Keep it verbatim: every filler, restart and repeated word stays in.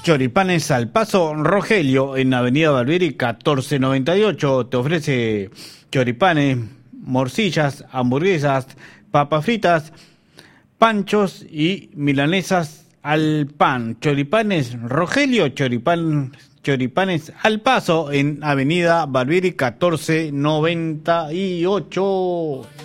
Choripanes al Paso Rogelio en Avenida Barbieri catorce noventa y ocho. Te ofrece choripanes, morcillas, hamburguesas, papas fritas, panchos y milanesas al pan. Choripanes Rogelio, choripán, choripanes al Paso en Avenida Barbieri catorce noventa y ocho.